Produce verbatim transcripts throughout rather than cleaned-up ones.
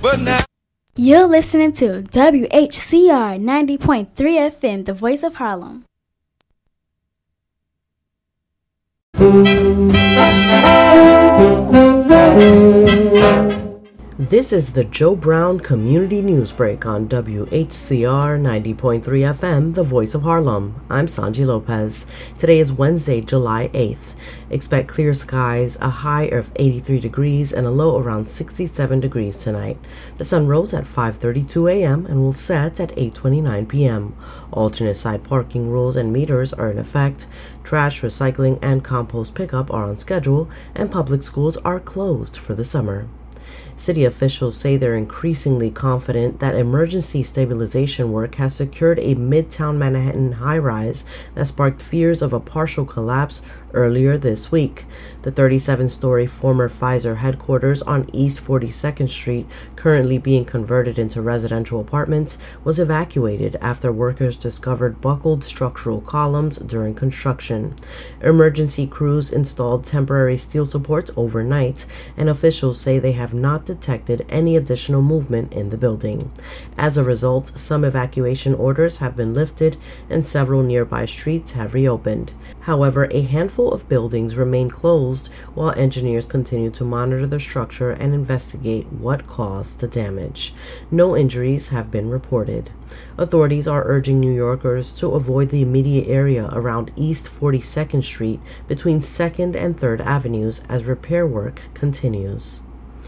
But now you're listening to W H C R ninety point three F M, the voice of Harlem. This is the Joe Brown Community News Break on W H C R ninety point three F M, the voice of Harlem. I'm Sanji Lopez. Today is Wednesday, July eighth. Expect clear skies, a high of eighty-three degrees and a low around sixty-seven degrees tonight. The sun rose at five thirty-two a.m. and will set at eight twenty-nine p.m. Alternate side parking rules and meters are in effect. Trash, recycling, and compost pickup are on schedule, and public schools are closed for the summer. City officials say they're increasingly confident that emergency stabilization work has secured a Midtown Manhattan high-rise that sparked fears of a partial collapse earlier this week. The thirty-seven-story former Pfizer headquarters on East forty-second Street, currently being converted into residential apartments, was evacuated after workers discovered buckled structural columns during construction. Emergency crews installed temporary steel supports overnight, and officials say they have not detected any additional movement in the building. As a result, some evacuation orders have been lifted and several nearby streets have reopened. However, a handful of buildings remain closed while engineers continue to monitor the structure and investigate what caused the damage. No injuries have been reported. Authorities are urging New Yorkers to avoid the immediate area around East forty-second Street between second and third Avenues as repair work continues.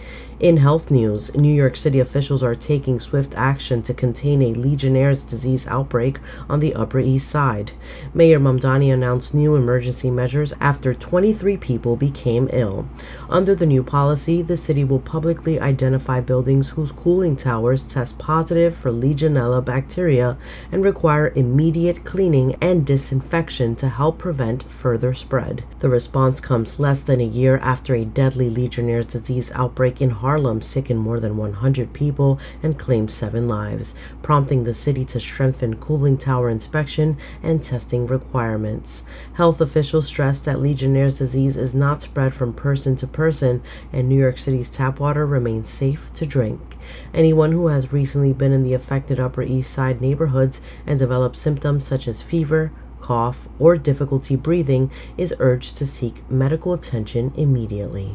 In health news, New York City officials are taking swift action to contain a Legionnaire's disease outbreak on the Upper East Side. Mayor Mamdani announced new emergency measures after twenty-three people became ill. Under the new policy, the city will publicly identify buildings whose cooling towers test positive for Legionella bacteria and require immediate cleaning and disinfection to help prevent further spread. The response comes less than a year after a deadly Legionnaire's disease outbreak in Harlem Harlem sickened more than one hundred people and claimed seven lives, prompting the city to strengthen cooling tower inspection and testing requirements. Health officials stressed that Legionnaire's disease is not spread from person to person, and New York City's tap water remains safe to drink. Anyone who has recently been in the affected Upper East Side neighborhoods and developed symptoms such as fever, cough, or difficulty breathing is urged to seek medical attention immediately.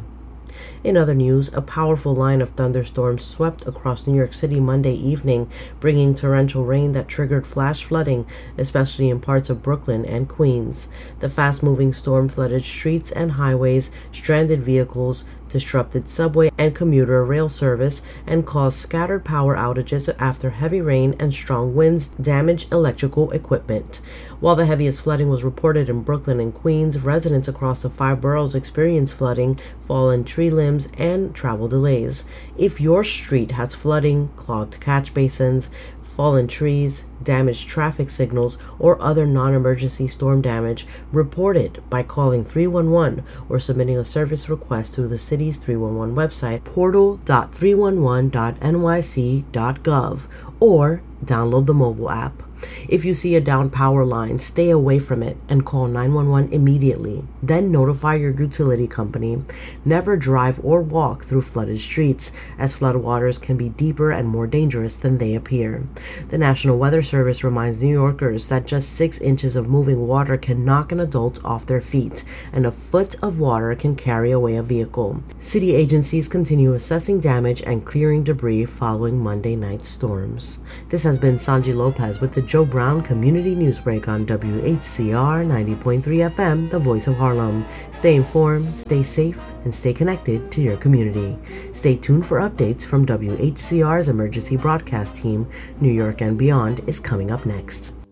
In other news, a powerful line of thunderstorms swept across New York City Monday evening, bringing torrential rain that triggered flash flooding, especially in parts of Brooklyn and Queens. The fast-moving storm flooded streets and highways, stranded vehicles, disrupted subway and commuter rail service, and caused scattered power outages after heavy rain and strong winds damaged electrical equipment. While the heaviest flooding was reported in Brooklyn and Queens, residents across the five boroughs experienced flooding, fallen tree limbs, and travel delays. If your street has flooding, clogged catch basins, fallen trees, damaged traffic signals, or other non-emergency storm damage, report it by calling three one one or submitting a service request through the city's three one one website, portal dot three one one dot n y c dot gov, or download the mobile app. If you see a downed power line, stay away from it and call nine one one immediately. Then notify your utility company. Never drive or walk through flooded streets, as floodwaters can be deeper and more dangerous than they appear. The National Weather Service reminds New Yorkers that just six inches of moving water can knock an adult off their feet, and a foot of water can carry away a vehicle. City agencies continue assessing damage and clearing debris following Monday night's storms. This has been Sanji Lopez with the Joe Brown Community Newsbreak on W H C R ninety point three F M, the voice of Harlem. Stay informed, stay safe, and stay connected to your community. Stay tuned for updates from W H C R's emergency broadcast team. New York and Beyond is coming up next.